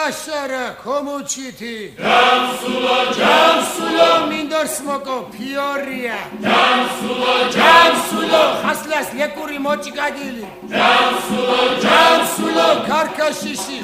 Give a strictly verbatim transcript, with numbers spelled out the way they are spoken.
Აშარა ქომუჩითი ჯამსულო ჯამსულო მინდორს მოკო ფიორია ჯამსულო ჯამსულო ხასლას ლეკური მოჭიკადილი ჯამსულო ჯამსულო ქარქაშიში